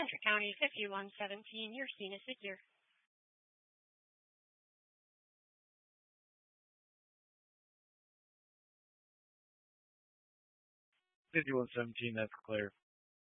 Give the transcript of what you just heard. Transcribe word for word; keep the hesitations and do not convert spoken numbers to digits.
Central County fifty-one seventeen, your scene is secure. fifty-one seventeen, that's clear.